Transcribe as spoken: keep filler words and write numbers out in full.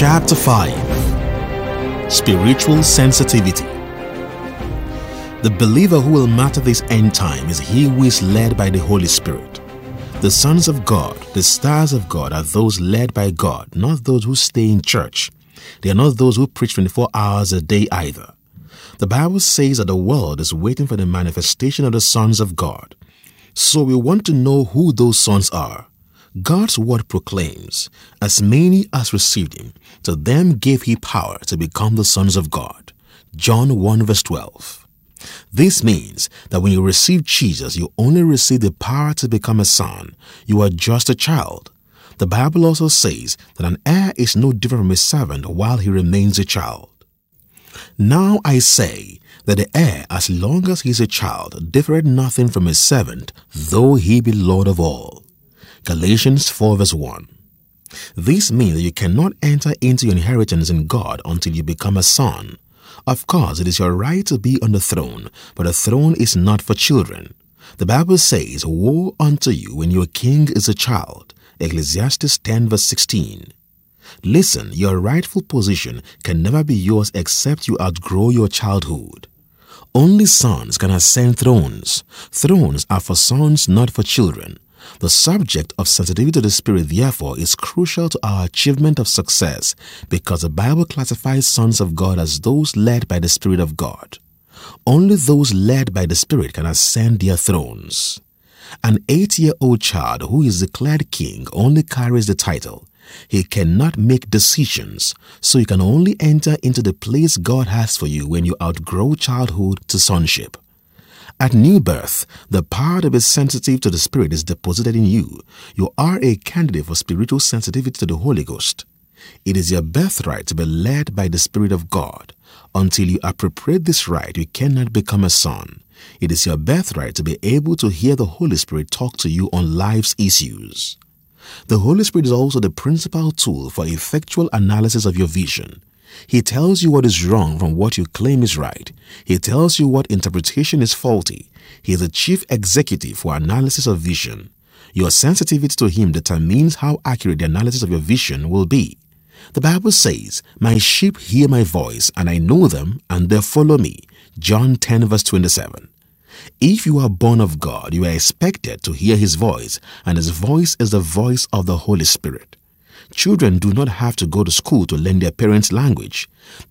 Chapter five. Spiritual Sensitivity. The believer who will matter this end time is he who is led by the Holy Spirit. The sons of God, the stars of God, are those led by God, not those who stay in church. They are not those who preach twenty-four hours a day either. The Bible says that the world is waiting for the manifestation of the sons of God. So we want to know who those sons are. God's word proclaims, as many as received him, to them gave he power to become the sons of God. John one verse twelve. This means that when you receive Jesus, you only receive the power to become a son. You are just a child. The Bible also says that an heir is no different from a servant while he remains a child. Now I say that the heir, as long as he is a child, differeth nothing from a servant, though he be Lord of all. Galatians four verse one. This means that you cannot enter into your inheritance in God until you become a son. Of course, it is your right to be on the throne, but the throne is not for children. The Bible says, "Woe unto you when your king is a child." Ecclesiastes ten verse sixteen. Listen, your rightful position can never be yours except you outgrow your childhood. Only sons can ascend thrones. Thrones are for sons, not for children. The subject of sensitivity to the Spirit, therefore, is crucial to our achievement of success because the Bible classifies sons of God as those led by the Spirit of God. Only those led by the Spirit can ascend their thrones. An eight-year-old child who is declared king only carries the title. He cannot make decisions, so you can only enter into the place God has for you when you outgrow childhood to sonship. At new birth, the power to be sensitive to the Spirit is deposited in you. You are a candidate for spiritual sensitivity to the Holy Ghost. It is your birthright to be led by the Spirit of God. Until you appropriate this right, you cannot become a son. It is your birthright to be able to hear the Holy Spirit talk to you on life's issues. The Holy Spirit is also the principal tool for effectual analysis of your vision. He tells you what is wrong from what you claim is right. He tells you what interpretation is faulty. He is the chief executive for analysis of vision. Your sensitivity to him determines how accurate the analysis of your vision will be. The Bible says, "My sheep hear my voice, and I know them, and they follow me." John ten verse twenty-seven. If you are born of God, you are expected to hear his voice, and his voice is the voice of the Holy Spirit. Children do not have to go to school to learn their parents' language.